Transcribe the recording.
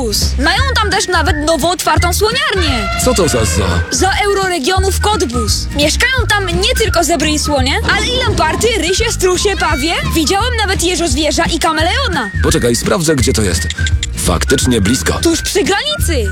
Kotbus. Mają tam też nawet nowo otwartą słoniarnię. Co to za zoo? Za Euroregionów Kotbus. Mieszkają tam nie tylko zebry i słonie, ale i lamparty, rysie, strusie, pawie. Widziałem nawet jeżozwierza i kameleona. Poczekaj, sprawdzę, gdzie to jest. Faktycznie blisko. Tuż przy granicy.